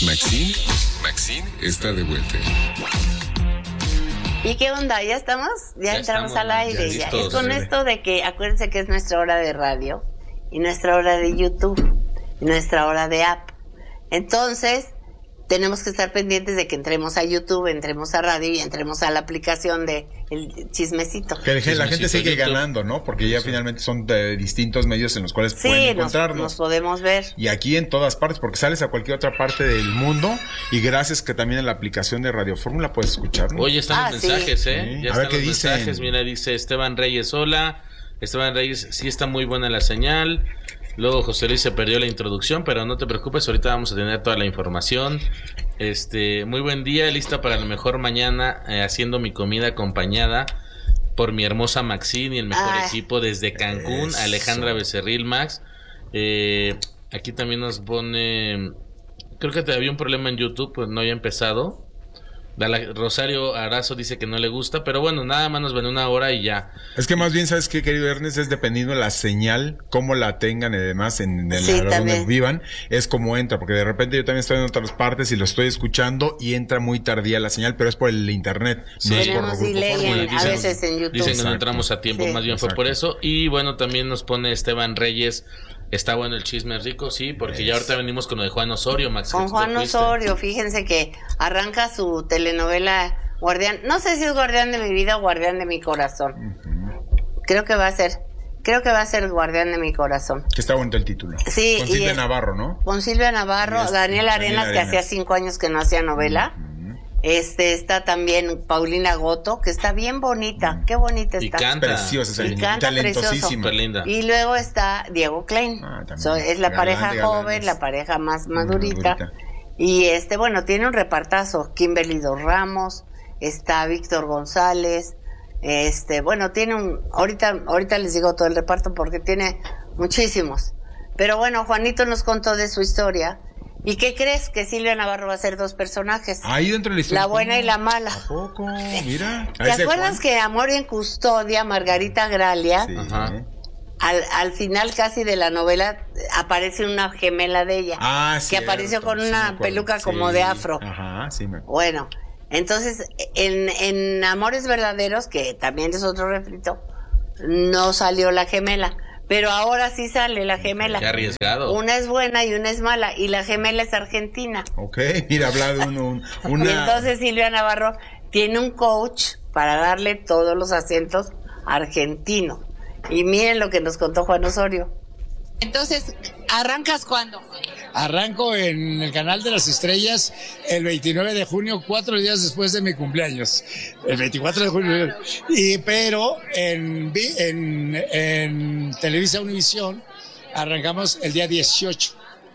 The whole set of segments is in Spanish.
Maxine está de vuelta. ¿Y qué onda? ¿Ya estamos? Ya entramos al aire. Ya Es con esto de que, acuérdense que es nuestra hora de radio y nuestra hora de YouTube y nuestra hora de app. Entonces, tenemos que estar pendientes de que entremos a YouTube, entremos a radio y entremos a la aplicación de El Chismecito. Que la gente sigue ganando, ¿no? Porque ya finalmente son de distintos medios en los cuales pueden encontrarnos. Nos podemos ver. Y aquí en todas partes, porque sales a cualquier otra parte del mundo y gracias que también en la aplicación de Radio Fórmula puedes escucharnos. Oye, están los mensajes, ¿eh? Sí. Ya A ver están qué los dicen. mensajes. Mira, dice Esteban Reyes, hola. Esteban Reyes, sí está muy buena la señal. Luego José Luis se perdió la introducción, pero no te preocupes, ahorita vamos a tener toda la información. Muy buen día, lista para la mejor mañana, haciendo mi comida acompañada por mi hermosa Maxine y el mejor equipo desde Cancún, Eso. Alejandra Becerril Max. Aquí también nos pone, creo que había un problema en YouTube, pues no había empezado. Rosario Arazo dice que no le gusta, pero bueno, nada más nos ven una hora y ya. Es que más bien, ¿sabes qué, querido Ernest? Es dependiendo de la señal, cómo la tengan y demás en el área donde vivan, es como entra, porque de repente yo también estoy en otras partes y lo estoy escuchando y entra muy tardía la señal, pero es por el internet, no es por a veces en YouTube. Dicen que no entramos a tiempo, más bien fue por eso. Y bueno, también nos pone Esteban Reyes, está bueno el chisme rico, sí, porque ya ahorita venimos con lo de Juan Osorio, Max. Con Juan Osorio, fíjense que arranca su telenovela Guardián, no sé si es Guardián de mi vida o Guardián de mi corazón. Creo que va a ser Guardián de mi corazón. Que está bonito el título. Sí. Con Silvia Navarro, ¿no? Con Silvia Navarro, Daniel Arenas, que hacía 5 años que no hacía novela. Está también Paulina Goto, que está bien bonita. Qué bonita está. Y canta. Preciosa, talentosísima. Linda. Y luego está Diego Klein. Es la pareja joven, la pareja más madurita. Y bueno, tiene un repartazo. Kimberly Dos Ramos, está Víctor González. Bueno, tiene ahorita les digo todo el reparto porque tiene muchísimos. Pero bueno, Juanito nos contó de su historia. ¿Y qué crees? Que Silvia Navarro va a ser 2 personajes. Ahí dentro de la historia. La buena y la mala. ¿A poco? Mira. ¿Te acuerdas que Amor en Custodia, Margarita Gralia, Sí. al final casi de la novela aparece una gemela de ella? Que apareció con una peluca como de afro. Ajá, sí me acuerdo. Bueno, entonces en Amores Verdaderos, que también es otro refrito, no salió la gemela. Pero ahora sí sale la gemela. Qué arriesgado. Una es buena y una es mala. Y la gemela es argentina. Ok, mira, habla de una... Y entonces Silvia Navarro tiene un coach para darle todos los acentos argentinos. Y miren lo que nos contó Juan Osorio. Entonces, ¿arrancas cuándo? Arranco en el Canal de las Estrellas el 29 de junio, 4 días después de mi cumpleaños. El 24 de junio. Pero en Televisa Univisión arrancamos el día 18.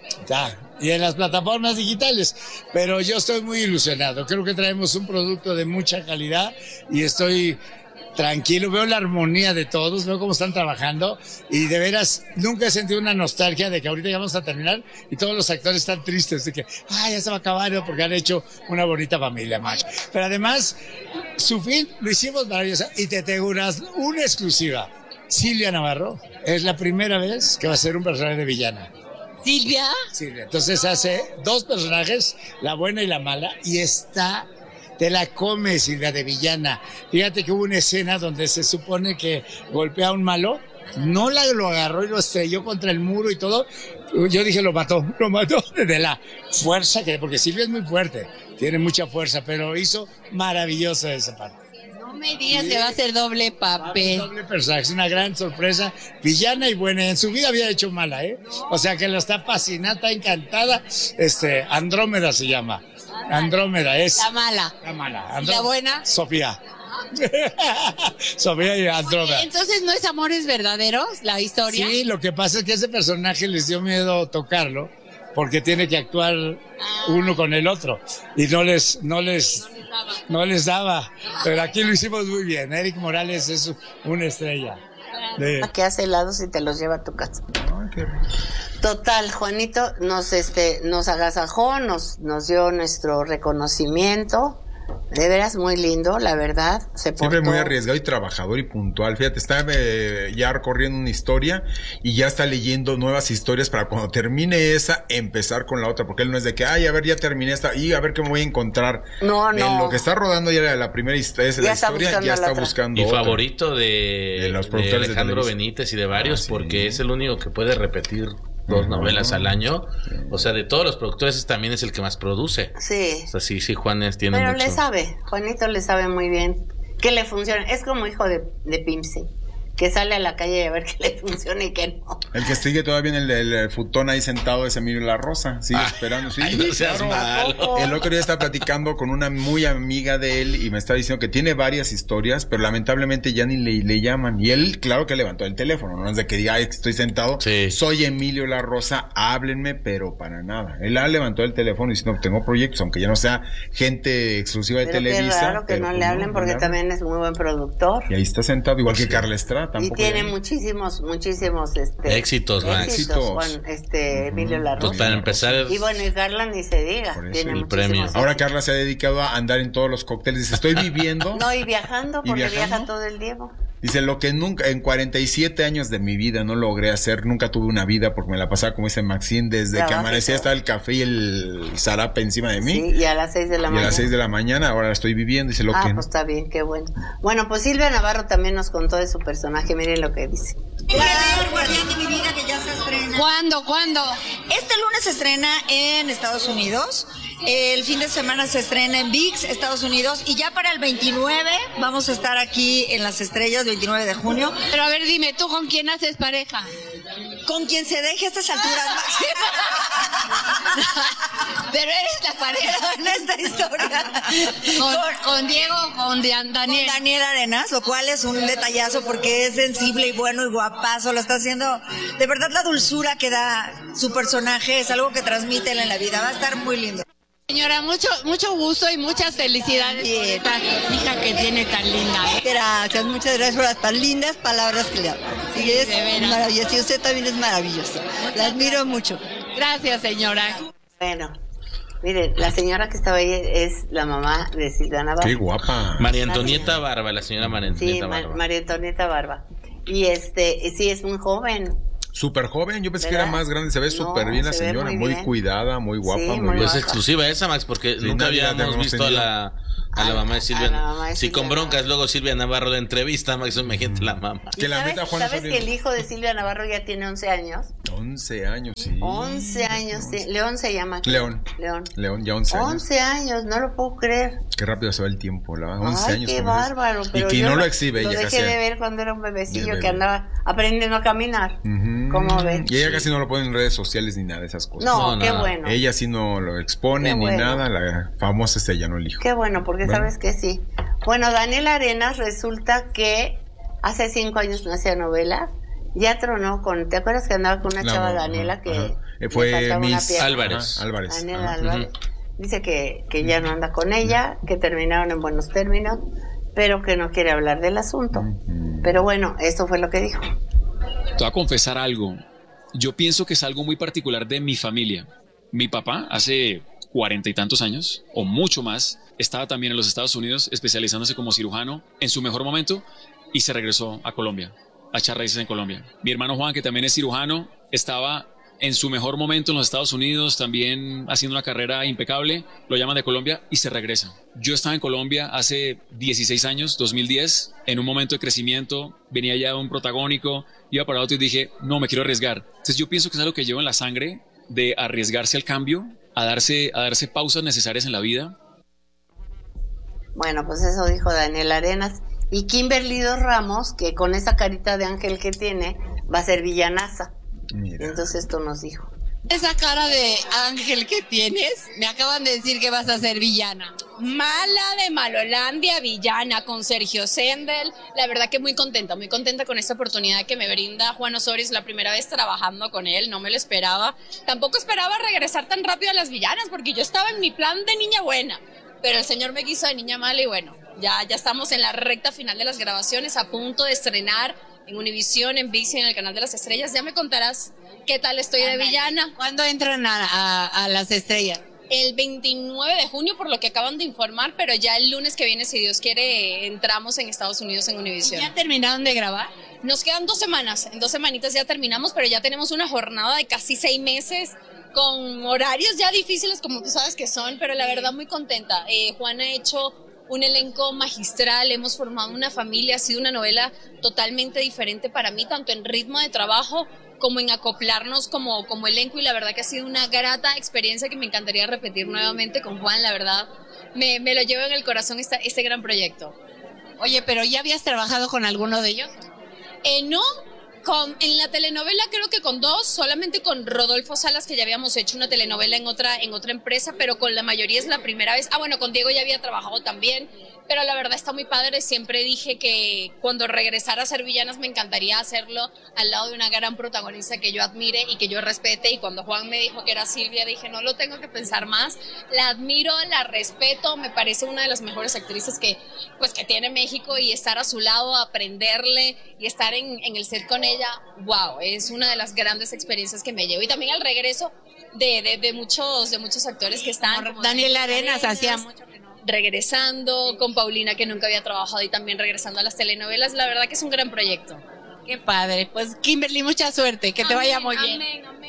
Y en las plataformas digitales. Pero yo estoy muy ilusionado. Creo que traemos un producto de mucha calidad y estoy tranquilo, veo la armonía de todos, veo cómo están trabajando y de veras nunca he sentido una nostalgia de que ahorita ya vamos a terminar y todos los actores están tristes de que ya se va a acabar, ¿no? Porque han hecho una bonita familia, macho. Pero además, su fin lo hicimos maravilloso y te tengo una exclusiva. Silvia Navarro es la primera vez que va a ser un personaje de villana. ¿Silvia? Silvia. Entonces hace 2 personajes, la buena y la mala, y te la come, Silvia, de villana. Fíjate que hubo una escena donde se supone que golpea a un malo, no lo agarró y lo estrelló contra el muro y todo. Yo dije, lo mató de la fuerza, porque Silvia es muy fuerte, tiene mucha fuerza, pero hizo maravillosa esa parte. No me digas que va a ser doble papel. Doble personaje, es una gran sorpresa, villana y buena. En su vida había hecho mala, O sea que la está fascinada, está encantada. Andrómeda se llama. Andrómeda es la mala. Andrómeda. ¿Y la buena? Sofía. Sofía y Andrómeda. Entonces, ¿no es Amores Verdaderos la historia? Sí, lo que pasa es que ese personaje les dio miedo tocarlo porque tiene que actuar uno con el otro y no les daba. Pero aquí lo hicimos muy bien. Eric Morales es una estrella. ¿Qué hace helados y te los lleva a tu casa? Total, Juanito nos agasajó, nos dio nuestro reconocimiento De veras muy lindo, la verdad. Siempre muy arriesgado y trabajador y puntual. Fíjate, está ya recorriendo una historia y ya está leyendo nuevas historias para cuando termine esa, empezar con la otra. Porque él no es de que, a ver, ya terminé esta y a ver qué me voy a encontrar. No. En lo que está rodando ya la primera historia, ya está buscando y otra. Favorito de los productores de Alejandro Benítez y de varios, porque es el único que puede repetir 2 novelas al año. O sea, de todos los productores también es el que más produce. Sí. O sea, sí, Juanes tiene mucho. Pero le sabe, Juanito le sabe muy bien que le funciona. Es como hijo de Pimsi, que sale a la calle a ver que le funciona y que no. El que sigue todavía en el futón ahí sentado es Emilio La Rosa, sigue esperando. Sí, no seas malo. El otro día estaba platicando con una muy amiga de él y me estaba diciendo que tiene varias historias, pero lamentablemente ya ni le llaman. Y él, claro que levantó el teléfono, no es de que diga, estoy sentado, soy Emilio La Rosa, háblenme, pero para nada. Él levantó el teléfono diciendo, tengo proyectos, aunque ya no sea gente exclusiva de Televisa. Claro que no le hablen porque también es muy buen productor. Y ahí está sentado, igual que Carla Estrada. Y tiene muchísimos éxitos, Juan, Emilio La Rosa. Pues para empezar, y bueno, y Carla ni se diga, tiene el premio. Ahora Carla se ha dedicado a andar en todos los cócteles, dice, estoy viviendo. No, y viajando, porque viaja todo el tiempo. Dice, lo que nunca, en 47 años de mi vida no logré hacer, nunca tuve una vida porque me la pasaba como dice Maxine, desde que amanecía estaba el café y el zarape encima de mí. Sí, y a las 6 de la mañana. Y a las 6 de la mañana, ahora la estoy viviendo, dice lo que pues está bien, qué bueno. Bueno, pues Silvia Navarro también nos contó de su personaje, miren lo que dice. El guardián de mi vida que ya se estrena. ¿Cuándo? Este lunes se estrena en Estados Unidos. El fin de semana se estrena en ViX, Estados Unidos. Y ya para el 29 vamos a estar aquí en Las Estrellas, 29 de junio. Pero a ver, dime, ¿tú con quién haces pareja? Con quien se deje a estas alturas, Pero eres la pareja en esta historia. Con Diego, con Daniel. Con Daniel Arenas, lo cual es un detallazo porque es sensible y bueno y guapazo. Lo está haciendo. De verdad, la dulzura que da su personaje es algo que transmite él en la vida. Va a estar muy lindo. Señora, mucho gusto y muchas felicidades por esta hija que tiene tan linda. Gracias, muchas gracias por las tan lindas palabras que le hablan. Sí, es maravilloso y usted también es maravilloso. La admiro mucho. Gracias, señora. Bueno, miren, la señora que estaba ahí es la mamá de Silvia Navarro. ¡Qué guapa! María Antonieta Barba, la señora María Antonieta Barba. María Antonieta Barba. Y sí, es muy joven. Súper joven, yo pensé que era más grande, se ve súper bien la señora, muy cuidada, muy guapa, muy bien. Es exclusiva esa, Max, porque nunca habíamos visto a la mamá de Silvia. Si con broncas luego Silvia Navarro la entrevista, Max, imagínate la mamá. ¿Sabes que el hijo de Silvia Navarro ya tiene 11 años? 11 años, sí. 11 años, sí. León se llama. León, ya 11 años. 11 años, no lo puedo creer. Qué rápido se va el tiempo, 11 años. Qué bárbaro. Pero y no lo exhibe ella. Lo dejé de ver cuando era un bebecillo que andaba aprendiendo a caminar. ¿Cómo ven? Y ella casi no lo pone en redes sociales ni nada de esas cosas. No, qué bueno. Ella sí no lo expone ni nada, la famosa ya no elijo. Qué bueno, porque sabes que sí. Bueno, Daniel Arenas resulta que hace 5 años no hacía novelas, ya tronó ¿te acuerdas que andaba con una chava Daniela que fue Miss Álvarez? Daniela Álvarez. Dice que ya no anda con ella, que terminaron en buenos términos, pero que no quiere hablar del asunto. Pero bueno, eso fue lo que dijo. Te voy a confesar algo. Yo pienso que es algo muy particular de mi familia. Mi papá hace 40 y tantos años, o mucho más, estaba también en los Estados Unidos especializándose como cirujano en su mejor momento y se regresó a Colombia, a echar raíces en Colombia. Mi hermano Juan, que también es cirujano, estaba en su mejor momento en los Estados Unidos, también haciendo una carrera impecable, lo llaman de Colombia y se regresa. Yo estaba en Colombia hace 16 años, 2010, en un momento de crecimiento, venía ya un protagónico, iba para otro y dije, no, me quiero arriesgar. Entonces yo pienso que es algo que llevo en la sangre, de arriesgarse al cambio, a darse pausas necesarias en la vida. Bueno, pues eso dijo Daniel Arenas. Y Kimberly Dos Ramos, que con esa carita de ángel que tiene, va a ser villanaza. Mira. Entonces esto nos dijo. Esa cara de ángel que tienes, me acaban de decir que vas a ser villana. Mala de Malolandia, villana con Sergio Sendel. La verdad que muy contenta con esta oportunidad que me brinda Juan Osorio. Es la primera vez trabajando con él, no me lo esperaba. Tampoco esperaba regresar tan rápido a las villanas, porque yo estaba en mi plan de niña buena. Pero el señor me quiso de niña mala y bueno, ya estamos en la recta final de las grabaciones, a punto de estrenar en Univisión, en ViX y en el Canal de las Estrellas. Ya me contarás qué tal estoy de villana. ¿Cuándo entran a las estrellas? el 29 de junio, por lo que acaban de informar, pero ya el lunes que viene, si Dios quiere, entramos en Estados Unidos en Univision. ¿Ya terminaron de grabar? Nos quedan 2 semanas, en 2 semanitas ya terminamos, pero ya tenemos una jornada de casi 6 meses, con horarios ya difíciles como tú sabes que son, pero la verdad muy contenta. Juan ha hecho un elenco magistral, hemos formado una familia, ha sido una novela totalmente diferente para mí, tanto en ritmo de trabajo como en acoplarnos como elenco, y la verdad que ha sido una grata experiencia que me encantaría repetir nuevamente con Juan. La verdad me lo llevo en el corazón este gran proyecto. Oye, ¿pero ya habías trabajado con alguno de ellos? No, en la telenovela creo que con 2, solamente con Rodolfo Salas, que ya habíamos hecho una telenovela en otra empresa, pero con la mayoría es la primera vez. Bueno, con Diego ya había trabajado también, pero la verdad está muy padre. Siempre dije que cuando regresara a ser Villanas me encantaría hacerlo al lado de una gran protagonista que yo admire y que yo respete, y cuando Juan me dijo que era Silvia, dije, no lo tengo que pensar más, la admiro, la respeto, me parece una de las mejores actrices que tiene México, y estar a su lado, aprenderle y estar en el set con ella, wow, es una de las grandes experiencias que me llevo. Y también al regreso de muchos actores que están, Daniel Arenas hacía mucho que no. Regresando, con Paulina, que nunca había trabajado, y también regresando a las telenovelas. La verdad que es un gran proyecto. Qué padre. Pues Kimberly, mucha suerte, que te vaya muy bien. Amén, amén.